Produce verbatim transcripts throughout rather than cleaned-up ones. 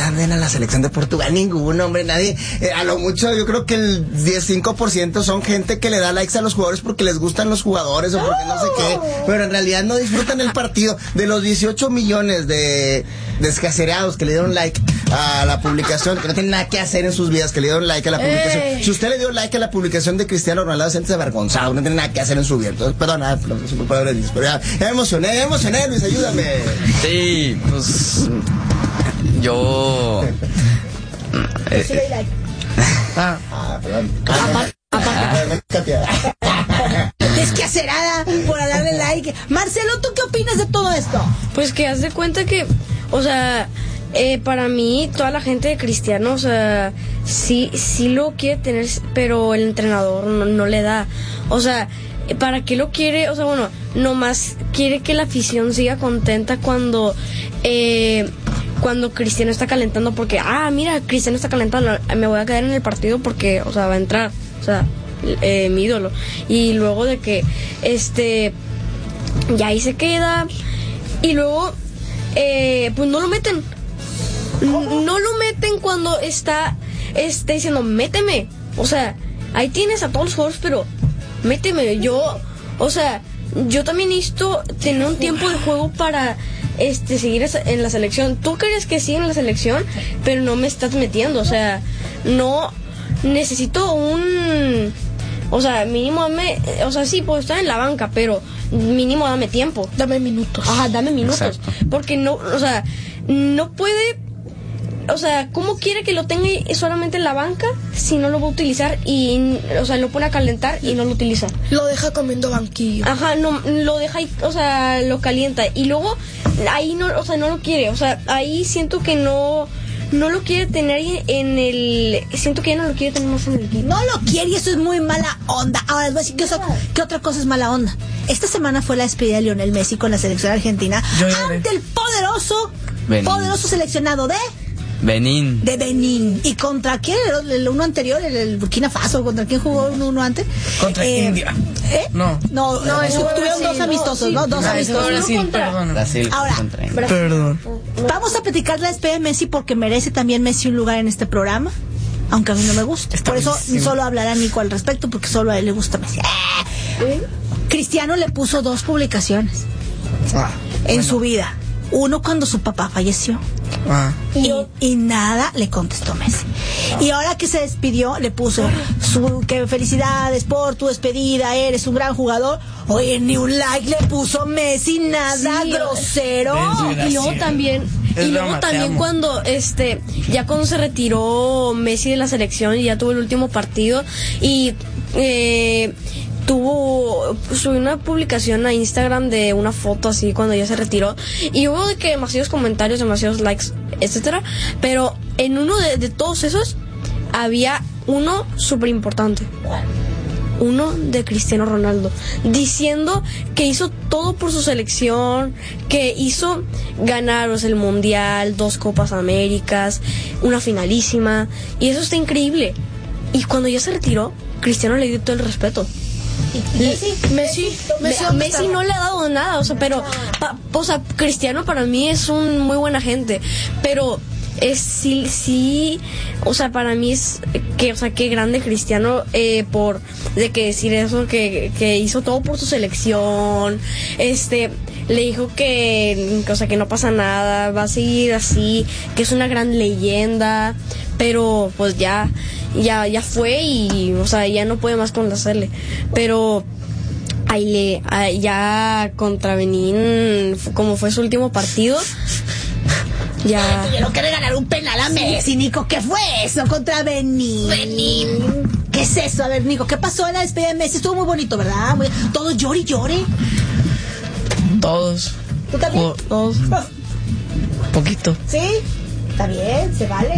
den a la selección de Portugal? Ninguno, hombre, nadie. Eh, a lo mucho, yo creo que el dieciséis por ciento son gente que le da likes a los jugadores porque les gustan los jugadores o porque no sé qué, pero en realidad no disfrutan el partido. De los dieciocho millones de descacerados que le dieron like a la publicación, que no tienen nada que hacer en sus vidas, que le dieron like a la publicación. Ey. Si usted le dio like a la publicación de Cristiano Ronaldo, siéntese avergonzado, no tiene nada que hacer en su vida. Entonces, perdón, nada, pero ya, ya me emocioné, ya me emocioné, Luis, ayúdame. Sí, pues yo eh, eh. Ah, ah, perdón. Desquacerada por darle like. Marcelo, ¿tú qué opinas de todo esto? Pues que haz de cuenta que, o sea, eh, para mí toda la gente de Cristiano, o sea, sí, sí lo quiere tener, pero el entrenador no, no le da. O sea, ¿para qué lo quiere? O sea, bueno, nomás quiere que la afición siga contenta cuando eh, cuando Cristiano está calentando, porque, ah, mira, Cristiano está calentando, me voy a quedar en el partido porque, o sea, va a entrar, o sea, eh, mi ídolo. Y luego de que, este, ya ahí se queda, y luego, eh, pues no lo meten. ¿Cómo? No lo meten cuando está, está diciendo, méteme. O sea, ahí tienes a todos los jugadores, pero méteme. Yo, o sea, yo también necesito tener un tiempo de juego para este seguir en la selección. Tú querías que siga en la selección, pero no me estás metiendo. O sea, no necesito un, o sea, mínimo dame, o sea, sí puedo estar en la banca, pero mínimo dame tiempo. Dame minutos. Ajá, dame minutos. Exacto. Porque no, o sea, no puede. O sea, ¿cómo quiere que lo tenga solamente en la banca si no lo va a utilizar? Y, o sea, lo pone a calentar y no lo utiliza. Lo deja comiendo banquillo. Ajá, no, lo deja ahí, o sea, lo calienta. Y luego, ahí no, o sea, no lo quiere. O sea, ahí siento que no, no lo quiere tener en el... Siento que ya no lo quiere tener más en el equipo. No lo quiere y eso es muy mala onda. Ahora les voy a decir que, eso, que otra cosa es mala onda. Esta semana fue la despedida de Lionel Messi con la selección argentina ante el poderoso, Benín. poderoso seleccionado de... Benín. De Benín. ¿Y contra quién? El, el uno anterior, el, el Burkina Faso. ¿Contra quién jugó uno, uno antes? Contra eh, India. ¿Eh? No. No, no, no tuvieron dos amistosos, ¿no? Sí, dos no, amistosos. Brasil, contra... perdón. Brasil. Ahora, contra Brasil. Perdón. Vamos a platicar la despedida de Messi porque merece también Messi un lugar en este programa. Aunque a mí no me gusta. Está Por eso buenísimo. Solo hablará Nico al respecto, porque solo a él le gusta Messi. ¿Eh? Cristiano le puso dos publicaciones ah, en bueno. su vida. Uno cuando su papá falleció. Ah. Y, y nada le contestó Messi. Ah. Y ahora que se despidió, le puso su, que felicidades por tu despedida, eres un gran jugador. Oye, ni un like le puso Messi, nada sí, grosero. Y luego también, es y luego broma, también cuando este, ya cuando se retiró Messi de la selección y ya tuvo el último partido y eh, tuvo subió una publicación a Instagram de una foto así cuando ya se retiró y hubo de que demasiados comentarios, demasiados likes, etcétera, pero en uno de, de todos esos había uno súper importante, uno de Cristiano Ronaldo, diciendo que hizo todo por su selección, que hizo ganaros el Mundial, dos Copas Américas, una finalísima, y eso está increíble. Y cuando ya se retiró, Cristiano le dio todo el respeto. Messi, Messi, Messi, Messi no le ha dado nada, o sea, pero, pa, o sea, Cristiano para mí es un muy buena gente, pero es sí, sí, o sea, para mí es que, o sea, qué grande Cristiano eh, por de que decir eso, que, que hizo todo por su selección, este, le dijo que, o sea, que no pasa nada, va a seguir así, que es una gran leyenda, pero pues ya, ya, ya fue y, o sea, ya no puede más complacerle, pero ahí le, ahí ya contra Benín, como fue su último partido, ya. Tuvieron que regalar un penal a Messi, sí. Nico, ¿qué fue eso contra Benín? Benín. ¿Qué es eso? A ver, Nico, ¿qué pasó en la despedida de Messi? Estuvo muy bonito, ¿verdad? Muy... Todos llore y llore. Todos. ¿Tú también? O, todos. Poquito. ¿Sí? Está bien, se vale.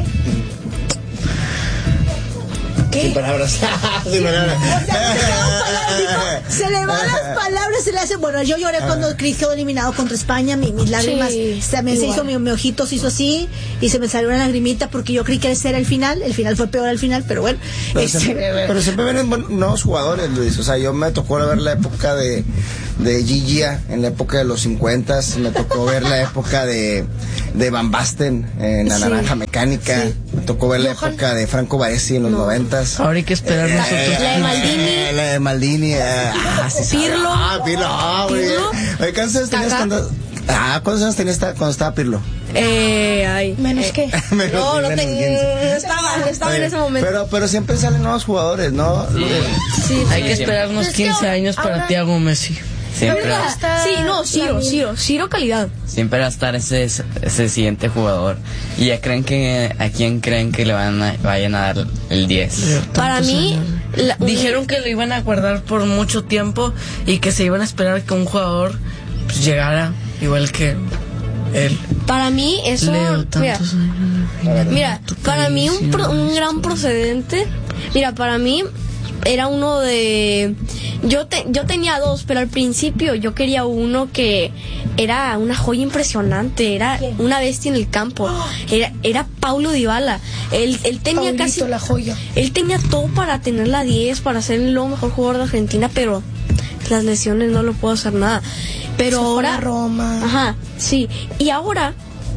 ¿Qué? Sin palabras. Sin palabras. O sea, se, palabras, se le van las palabras, se le hace. Bueno, yo lloré cuando Chris quedó eliminado contra España. Mi, mis lágrimas sí, también igual. Se hizo, mi, mi ojito se hizo así y se me salió una lagrimita porque yo creí que ese era el final. El final fue peor al final, pero bueno. Pero, este, siempre, pero siempre vienen nuevos jugadores, Luis. O sea, yo me tocó ver la época de de Gigia en la época de los cincuenta, me tocó ver la época de, de Van Basten en la Sí. Naranja Mecánica, Sí. me tocó ver la Johan. época de Franco Baresi en los No. noventas. Ahora hay que esperar nosotros. La de Maldini. Eh, La de Maldini. eh, ah, sí sabe. Pirlo. Ah, Pirlo. Ah, muy bien. Pirlo. Oye, ¿cuántos años tenías Kaká. cuando... Ah, ¿cuántos años tenías esta- cuando estaba Pirlo? Eh, ay. Menos eh, que. Menos No, de- no, menos ten- quince. no estaba, no estaba en Oye, ese momento. Pero, pero siempre salen nuevos jugadores, ¿no? Sí, Hay sí. que esperarnos Es que quince ahora- años para ahora- Thiago Messi. Siempre, Está Sí, no, Ciro, Lamine. Ciro, Ciro calidad. siempre va a estar ese, ese siguiente jugador. ¿Y ya creen que a quién creen que le van a, vayan a dar el diez? Para mí, la- Dijeron que lo iban a guardar por mucho tiempo y que se iban a esperar que un jugador pues, llegara igual que él. para mí eso, Leo, mira, tantos años. mira, Tu para mí un, país, pro- un no, gran esto. procedente, mira, para mí era uno de, yo te, yo tenía dos, pero al principio yo quería uno que era una joya impresionante, era una bestia en el campo, era, era Paulo Dybala, él, él tenía Paulito, casi, la joya. él tenía todo para tener la diez, para ser el mejor jugador de Argentina, pero las lesiones no lo puedo hacer nada. Pero Se fue ahora a Roma. Ajá, sí. Y ahora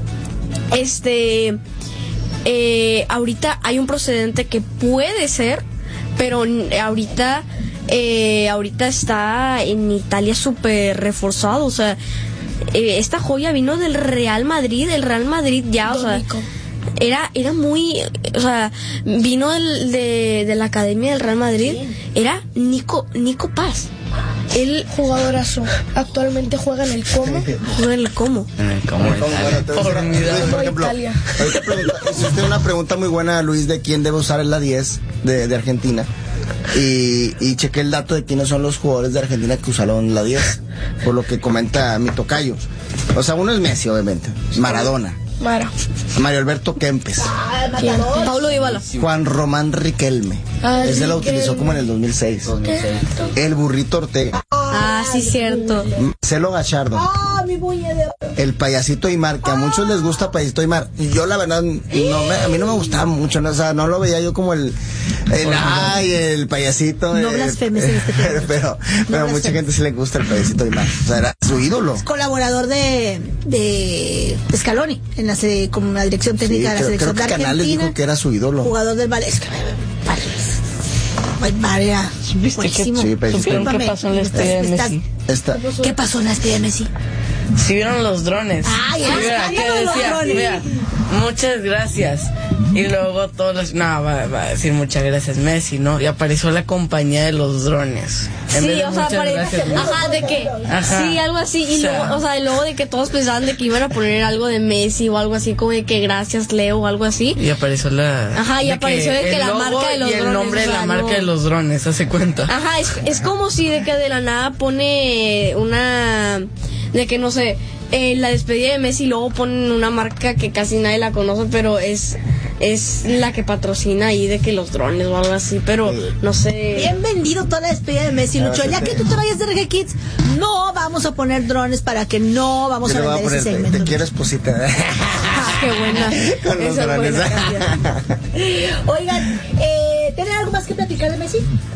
este eh, ahorita hay un procedente que puede ser, pero n- ahorita eh, ahorita está en Italia súper reforzado, o sea, eh, esta joya vino del Real Madrid, el Real Madrid ya, o sea, Nico. era era muy, o sea, vino del- de, de la academia del Real Madrid, era Nico Nico Paz. Él Jugadorazo. Actualmente juega en el Como. juega en el Como. En el Como de Italia. Formidable. Por ejemplo, Italia. ahorita pregunta- hiciste una pregunta muy buena, Luis, de quién debe usar la diez de, de Argentina. Y, y chequé el dato de quiénes son los jugadores de Argentina que usaron la diez, por lo que comenta mi tocayo. O sea, uno es Messi, obviamente, Maradona, Mara. Mario Alberto Kempes, ¿Quién? Paulo Dybala. Juan Román Riquelme, Ah, ese lo Riquelme. utilizó como en el dos mil seis, el Burrito Ortega, Ah, sí, cierto. Marcelo Gachardo, Ah, mi buña de... el Payasito Aymar, que a muchos les gusta Payasito Aymar. Yo la verdad, no me, a mí no me gustaba mucho, ¿no? O sea, no lo veía yo como el, el ay, el payasito. No eh, blasfemes en este tema. Pero, pero a mucha blasfemes. gente sí le gusta el Payasito Aymar. O sea, era su ídolo. Colaborador de, de Scaloni en la, se- como la dirección Sí, técnica de la creo, selección creo que de Canales Argentina. dijo que era su ídolo. Jugador del Valle. Es que, Aymar era ¿Viste que- buenísimo. Sí, pero- ¿Supieron qué Discúlpame, pasó en la me estás- estrella de me estás- Messi? Esta, ¿Qué pasó en la estrella de Messi? Si vieron los drones. Ay, Sí, ay, mira, ay, que no, los decía, drones. mira, muchas gracias. Y luego todos los, no, va, va a decir muchas gracias Messi, ¿no? Y apareció la compañía de los drones. En vez Sí, de o sea, muchas pare- gracias, Messi. ajá, de que, Ajá. sí, algo así, y O sea, luego, o sea, y luego de que todos pensaban de que iban a poner algo de Messi o algo así, como de que gracias Leo o algo así. Y apareció la. Ajá, y apareció de que el la logo marca de los y el drones, nombre de o la sea, marca no. de los drones, hace cuenta. Ajá, es, es como si de que de la nada pone una, de que no sé, eh, la despedida de Messi y luego ponen una marca que casi nadie la conoce, pero es, es la que patrocina ahí de que los drones o algo así, pero no sé. Bien vendido toda la despedida de Messi, Lucho. Ya que tú te vayas de R G Kids, no vamos a poner drones para que no vamos yo a le voy a vender ese poner, te, segmento. te quiero esposita. Ah, qué buena. Con los Esa drones. buena canción. Oigan, eh, ¿tienen algo más que platicar de Messi?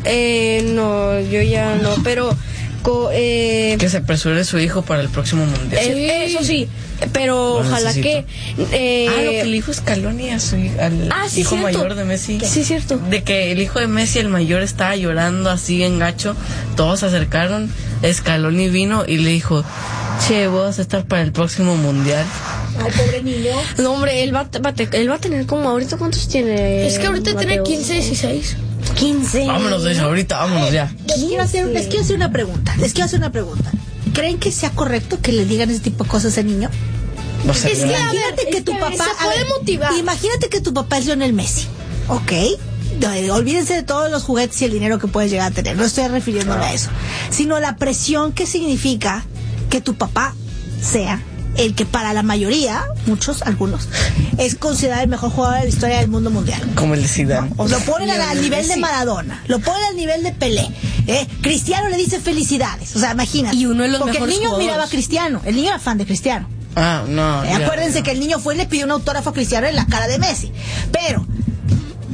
Eh, no, yo ya no, pero co- eh, Que se apresure su hijo para el próximo mundial. eh, eso sí, pero Lo ojalá necesito. que eh, ah, lo que le dijo Scaloni a su hi- al Ah, sí, hijo cierto. mayor de Messi. Sí, cierto. De que el hijo de Messi, el mayor, estaba llorando así en gacho. Todos se acercaron. Scaloni vino y le dijo: che, vos vas a estar para el próximo mundial. Ay, pobre niño. No, hombre, él va, va a te- él va a tener como ahorita, ¿cuántos tiene? Es que ahorita tiene Mateo? quince, dieciséis. quince. Vámonos de eso ahorita, vámonos ya. Les quiero, hacer, les quiero hacer una pregunta. Les quiero hacer una pregunta. ¿Creen que sea correcto que le digan ese tipo de cosas al niño? Va a ser Es que, una- a ver, Imagínate que es tu que papá. se a puede ver, motivar. Imagínate que tu papá es Lionel Messi. ¿Ok? No, olvídense de todos los juguetes y el dinero que puedes llegar a tener. No estoy refiriéndome a eso. Sino la presión que significa que tu papá sea el que para la mayoría, muchos, algunos, es considerado el mejor jugador de la historia del mundo mundial. como el de Zidane. O lo ponen al, al nivel de Maradona, lo ponen al nivel de Pelé. ¿eh? Cristiano le dice felicidades. O sea, imagínate. Y uno de los Porque el mejores niño jugadores. miraba a Cristiano. El niño era fan de Cristiano. Ah, no. Eh, ya, Acuérdense ya. que el niño fue y le pidió un autógrafo a Cristiano en la cara de Messi. Pero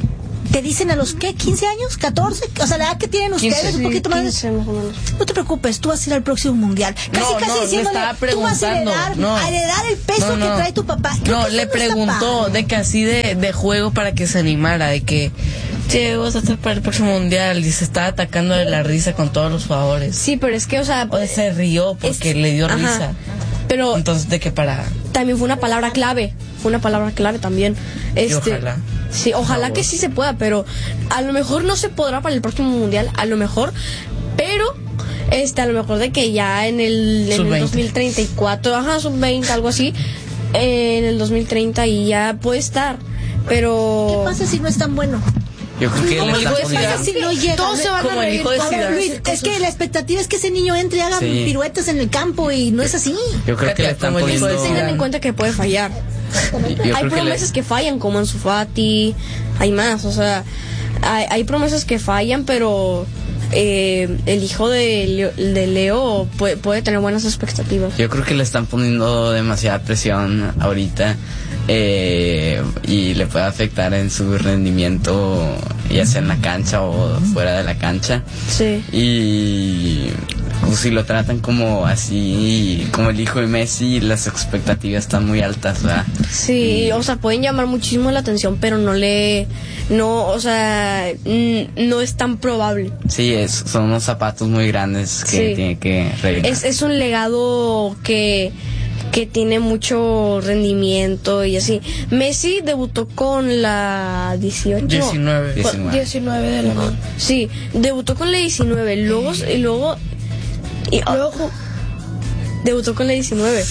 te dicen a los, ¿qué? ¿quince años? ¿catorce? O sea, la edad que tienen ustedes, quince, un poquito más. quince más o menos. No te preocupes, tú vas a ir al próximo mundial. Casi, No, casi no, le diciéndole, estaba tú vas a preguntando, heredar, no. a heredar el peso No, no. que trae tu papá. Creo No, que eso le no está preguntó padre. de que así de, de juego para que se animara, de que, che, vas a estar para el próximo mundial, y se estaba atacando de la risa con todos los jugadores. Sí, pero es que, o sea, O de se rió porque es- le dio ajá. risa. pero Entonces, de que para... también fue una palabra clave, fue una palabra clave también. Este, ojalá. Sí, ojalá que sí se pueda, pero a lo mejor no se podrá para el próximo mundial, a lo mejor, pero este a lo mejor de que ya en el, en sub el veinte. dos mil treinta y cuatro, ajá, sub veinte, algo así, eh, en el dos mil treinta y ya puede estar, pero ¿Qué pasa si no es tan bueno? Yo creo que Como le el están hijo de ¿Qué pasa poniendo... si no llega? todos se van Como a el reír, hijo de todos- Zidane. Luis, es que la expectativa es que ese niño entre y haga Sí. piruetas en el campo y no es así. Yo creo que le están Como el hijo de poniendo... tengan en cuenta que puede fallar. Yo Hay creo que le- promesas que fallan, como Ansu Fati, hay más, o sea, hay, hay promesas que fallan, pero eh, el hijo de Leo, de Leo puede, puede tener buenas expectativas. Yo creo que le están poniendo demasiada presión ahorita eh, y le puede afectar en su rendimiento, ya sea en la cancha o fuera de la cancha. Sí. Y pues, si lo tratan como así, como el hijo de Messi, las expectativas están muy altas, ¿verdad? Sí, o sea, pueden llamar muchísimo la atención, pero no le, no, o sea, n- no es tan probable. Sí, es, son unos zapatos muy grandes que Sí. tiene que rellenar. Es, es un legado que, que tiene mucho rendimiento y así. Messi debutó con la dieciocho. diecinueve. diecinueve. diecinueve de la mano. Sí, debutó con la diecinueve, luego y luego y ah, Luego, debutó con la diecinueve.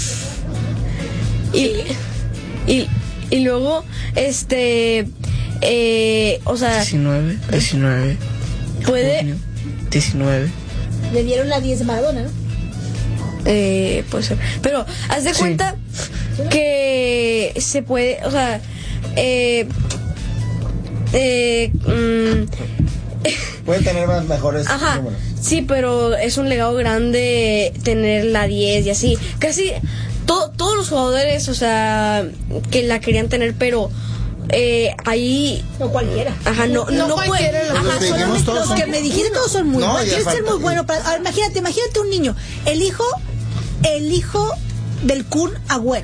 Y y, y luego este eh, o sea, diecinueve, diecinueve. puede junio, diecinueve. Le dieron la diez de Maradona, ¿no? eh, puede ser, pero haz de Sí. cuenta que se puede, o sea, eh, eh, mm, Puede tener más mejores ajá, números. sí, pero es un legado grande tener la diez y así. Casi to- todos los jugadores, o sea, que la querían tener, pero eh, ahí, No cualquiera. ajá, no, no, No puede, cualquiera lo- ajá, Los que dijimos solamente todos Los son- que me dijiste todos son muy No, buenos. ya Tienes que ser falta- muy bueno. Para, a ver, imagínate, imagínate un niño. El hijo, el hijo del Kun Agüero.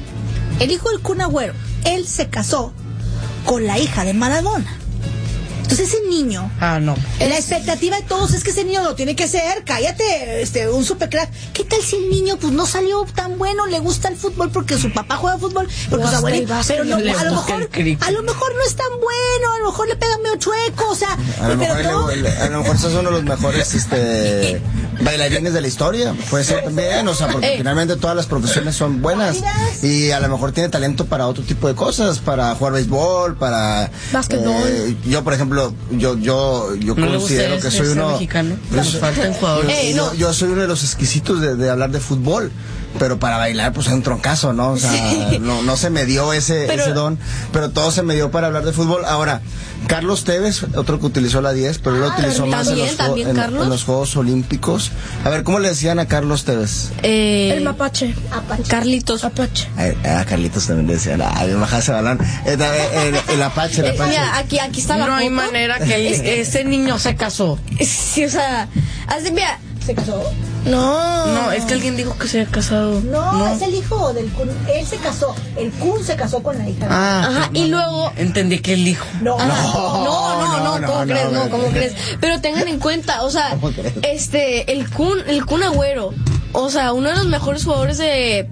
El hijo del Kun Agüero. Él se casó con la hija de Maradona. Entonces ese niño, Ah, no. la expectativa de todos es que ese niño lo tiene que ser, cállate, este, un super crack. ¿Qué tal si el niño pues no salió tan bueno, le gusta el fútbol porque su papá juega fútbol, porque su hasta abuelito, el básquet, pero no, le a lo gusta mejor, el cricket. a lo mejor no es tan bueno, a lo mejor le pega medio chueco, o sea, A lo, pero mejor, todo- le- le- a lo mejor sos uno de los mejores este, bailarines de la historia. Puede ser también, o sea, porque Eh. finalmente todas las profesiones son buenas. Y a lo mejor tiene talento para otro tipo de cosas, para jugar béisbol, para... Básquetbol. eh, yo, por ejemplo, yo yo yo ¿No le gusta considero que ese- soy ese uno... mexicano? yo Nos soy- faltan jugadores. Eh, yo, no. yo soy uno de los exquisitos de, de hablar de fútbol, pero para bailar pues es un troncazo, ¿no? O sea, Sí. no, no se me dio ese, Pero- ese don, pero todo se me dio para hablar de fútbol. Ahora, Carlos Tevez, otro que utilizó la diez, pero él lo Ah, utilizó más en también, los, también, juegos- en- Carlos. en los Juegos Olímpicos. A ver, ¿cómo le decían a Carlos Tevez? eh, el mapache. Carlitos. Apache. A, a Carlitos también le decían, ah, me bajaba ese balón. Eh, El, el- el Apache, el Eh, Apache. mira, aquí, aquí está la No hay foto. manera que el- ese niño se casó. Sí, o sea, haz de- mira, ¿Se casó? No. No, es que alguien dijo que se había casado. No, es el hijo del Kun. Él se casó. El Kun se casó con la hija. de- Ah, ajá, y luego Entendí que el hijo. No, Ajá. No, no, no, no, no, ¿cómo no, crees? No, no, ¿cómo no. crees? Pero tengan en cuenta, o sea, ¿Cómo crees? este, el Kun, el Kun Agüero, o sea, uno de los mejores jugadores de,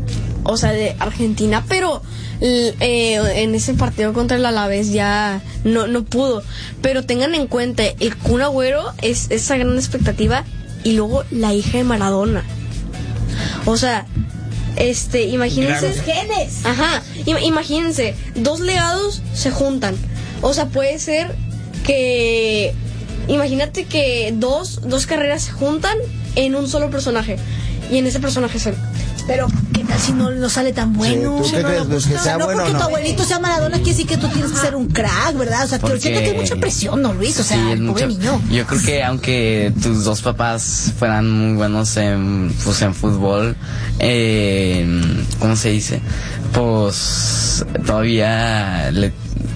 o sea, de Argentina, pero l- eh, en ese partido contra el Alavés ya no, no pudo. Pero tengan en cuenta, el Kun Agüero es esa gran expectativa y luego la hija de Maradona. O sea, este, imagínense. Los genes. Ajá, im- imagínense, dos legados se juntan. O sea, puede ser que... Imagínate que dos, dos carreras se juntan en un solo personaje. Y en ese personaje se... Pero, ¿qué tal si no, no sale tan bueno? ¿tú Si qué no crees, le Luz, gusta. que O sea, sea no bueno porque o no? tu abuelito sea Maradona quiere decir que tú tienes que ser un crack, ¿verdad? O sea, que Porque- siento que hay mucha presión, ¿no, Luis? O sea, Sí, es el pobre mucho- niño. Yo creo que aunque tus dos papás fueran muy buenos en, pues, en fútbol, eh, ¿cómo se dice? Pues todavía le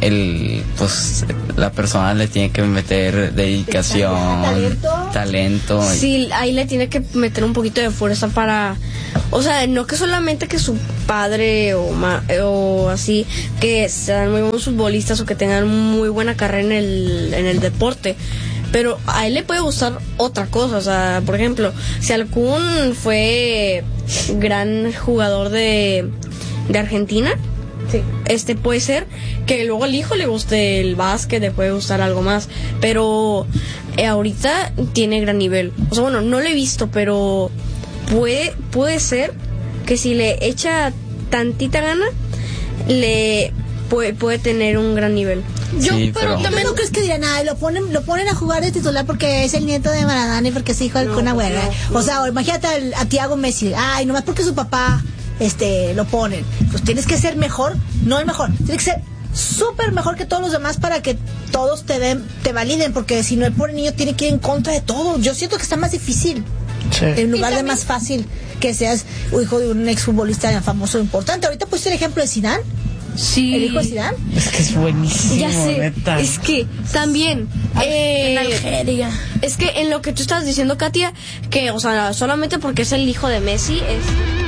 el pues la persona le tiene que meter dedicación, talento, talento y- Sí, ahí le tiene que meter un poquito de fuerza para, o sea, no que solamente que su padre o ma, o así que sean muy buenos futbolistas o que tengan muy buena carrera en el en el deporte, pero a él le puede gustar otra cosa. O sea, por ejemplo, si algún fue gran jugador de de Argentina, Sí. este puede ser que luego al hijo le guste el básquet, le puede gustar algo más, pero eh, ahorita tiene gran nivel. O sea, bueno, no lo he visto, pero puede puede ser que si le echa tantita gana, le puede, puede tener un gran nivel. Yo, Sí, pero, pero- también no crees que dirán, ay, lo ponen, lo ponen a jugar de titular porque es el nieto de Maradona y porque es hijo del Kun Agüero. O sea, o imagínate al- a Thiago Messi, ay, nomás porque su papá este lo ponen. Pues tienes que ser mejor, no el mejor, tienes que ser súper mejor que todos los demás para que todos te den, te validen, porque si no, el pobre niño tiene que ir en contra de todo. Yo siento que está más difícil. En lugar de más fácil que seas hijo de un exfutbolista famoso e importante. Ahorita pusiste el ejemplo de Zidane, Sí. el hijo de Zidane. Es que es buenísimo, Ya sé, neta. es que también eh, En Algeria. es que en lo que tú estás diciendo, Katia, que, o sea, solamente porque es el hijo de Messi es...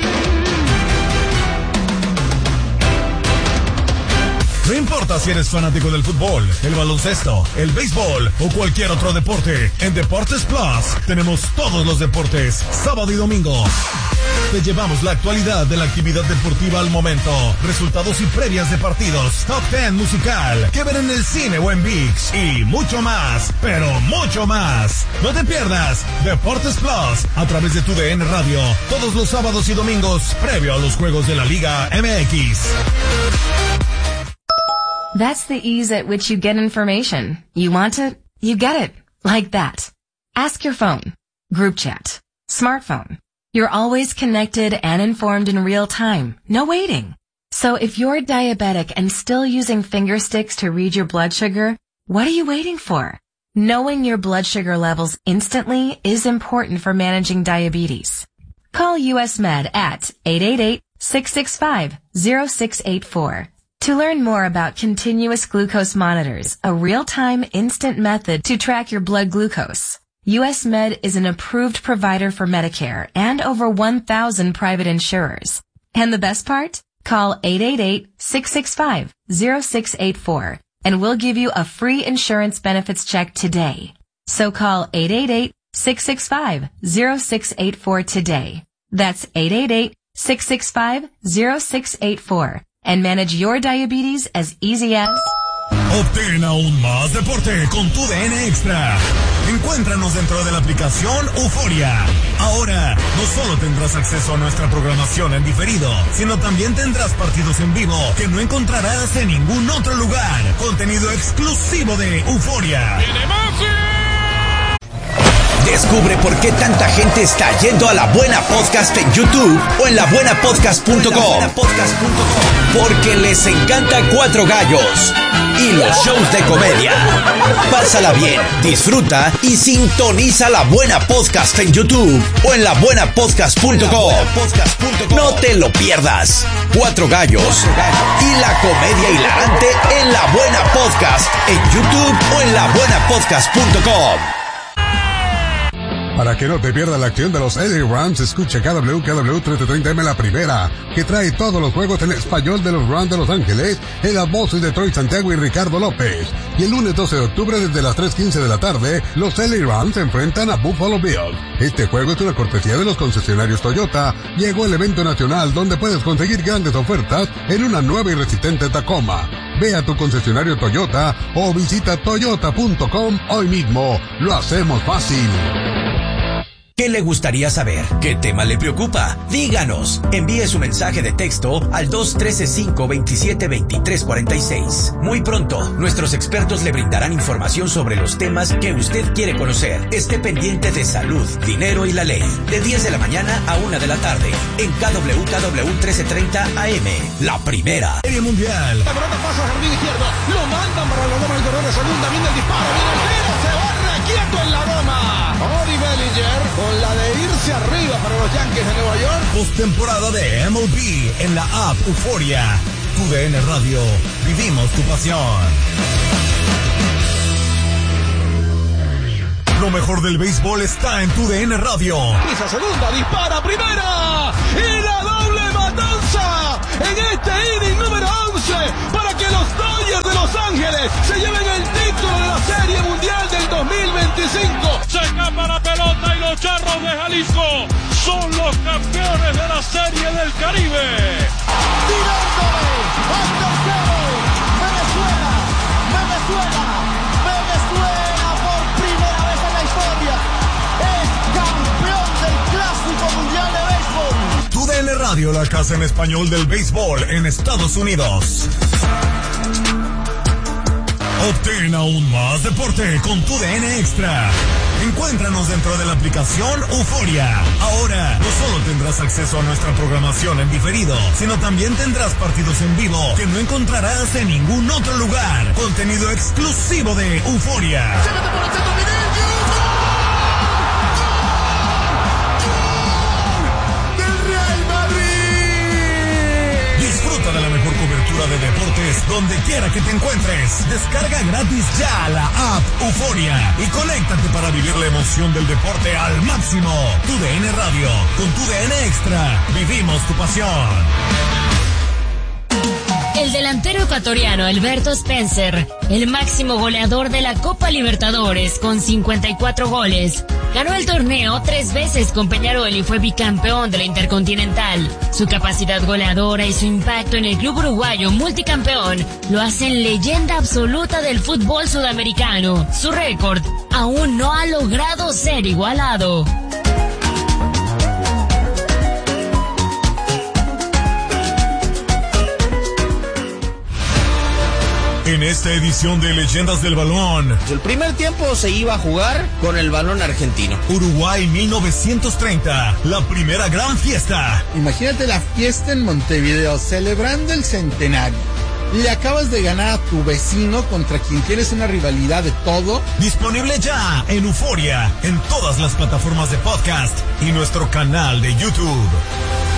No importa si eres fanático del fútbol, el baloncesto, el béisbol o cualquier otro deporte, en Deportes Plus tenemos todos los deportes, sábado y domingo. Te llevamos la actualidad de la actividad deportiva al momento, resultados y previas de partidos, top diez musical, que ver en el cine o en ViX y mucho más, pero mucho más. No te pierdas Deportes Plus a través de tu D N Radio, todos los sábados y domingos, previo a los juegos de la Liga M X. That's the ease at which you get information. You want it, you get it. Like that. Ask your phone. Group chat. Smartphone. You're always connected and informed in real time. No waiting. So if you're diabetic and still using finger sticks to read your blood sugar, what are you waiting for? Knowing your blood sugar levels instantly is important for managing diabetes. Call U S Med at eight eight eight, six six five, zero six eight four. To learn more about continuous glucose monitors, a real-time instant method to track your blood glucose, U S Med is an approved provider for Medicare and over one thousand private insurers. And the best part? Call eight eight eight, six six five, zero six eight four and we'll give you a free insurance benefits check today. So call eight eight eight, six six five, zero six eight four today. That's eight eight eight, six six five, zero six eight four. And manage your diabetes as easy as... Obtén aún más deporte con tu D N Extra. Encuéntranos dentro de la aplicación Euforia. Ahora, no solo tendrás acceso a nuestra programación en diferido, sino también tendrás partidos en vivo que no encontrarás en ningún otro lugar. Contenido exclusivo de Euforia. Descubre por qué tanta gente está yendo a La Buena Podcast en YouTube o en la buena podcast punto com. Porque les encanta Cuatro Gallos y los shows de comedia. Pásala bien, disfruta y sintoniza La Buena Podcast en YouTube o en la buena podcast punto com. No te lo pierdas. Cuatro Gallos y la comedia hilarante en La Buena Podcast en YouTube o en la buena podcast punto com. Para que no te pierdas la acción de los L A Rams, escucha K W K W trece treinta M La Primera, que trae todos los juegos en español de los Rams de Los Ángeles, en las voces de Troy Santiago y Ricardo López. Y el lunes doce de octubre, desde las tres quince de la tarde, los L A Rams se enfrentan a Buffalo Bills. Este juego es una cortesía de los concesionarios Toyota. Llegó el evento nacional donde puedes conseguir grandes ofertas en una nueva y resistente Tacoma. Ve a tu concesionario Toyota o visita toyota punto com hoy mismo. Lo hacemos fácil. ¿Qué le gustaría saber? ¿Qué tema le preocupa? Díganos. Envíe su mensaje de texto al dos uno tres, cinco dos siete, dos tres cuatro seis. Muy pronto, nuestros expertos le brindarán información sobre los temas que usted quiere conocer. Esté pendiente de salud, dinero y la ley. De diez de la mañana a una de la tarde. En K W K W trece treinta A M. La Primera. Serie Mundial. La pelota pasa al jardín izquierdo. Lo mandan para la goma del corredor de segunda. Viene el disparo. Viene el tiro. Se barra quieto en la goma. Cody Bellinger con la de irse arriba para los Yankees de Nueva York. Postemporada de M L B en la app Euforia. Tu D N Radio, vivimos tu pasión. Lo mejor del béisbol está en Tu D N Radio. Pisa segunda, dispara primera y la doble matanza en este inning número once para que los Dodgers de Los Ángeles se lleven el título de la Serie Mundial del dos mil veinticinco. Se escapa la pelota y los Charros de Jalisco son los campeones de la Serie del Caribe. Tirándole al tercero, Venezuela, Venezuela, Venezuela por primera vez en la historia es campeón del Clásico Mundial de Béisbol. Tu D N Radio, la casa en español del béisbol en Estados Unidos. Obtén aún más deporte con Tu D N Extra. Encuéntranos dentro de la aplicación Euforia. Ahora, no solo tendrás acceso a nuestra programación en diferido, sino también tendrás partidos en vivo que no encontrarás en ningún otro lugar. Contenido exclusivo de Euforia. Disfruta de la mejor cobertura de deportes donde quiera que te encuentres. Descarga gratis ya la app Euforia y conéctate para vivir la emoción del deporte al máximo. Tu D N Radio, con Tu D N Extra, vivimos tu pasión. El delantero ecuatoriano Alberto Spencer, el máximo goleador de la Copa Libertadores con cincuenta y cuatro goles, ganó el torneo tres veces con Peñarol y fue bicampeón de la Intercontinental. Su capacidad goleadora y su impacto en el club uruguayo multicampeón lo hacen leyenda absoluta del fútbol sudamericano. Su récord aún no ha logrado ser igualado. En esta edición de Leyendas del Balón, el primer tiempo se iba a jugar con el balón argentino. Uruguay mil novecientos treinta, la primera gran fiesta. Imagínate la fiesta en Montevideo, celebrando el centenario. Le acabas de ganar a tu vecino contra quien tienes una rivalidad de todo. Disponible ya en Euforia, en todas las plataformas de podcast y nuestro canal de YouTube.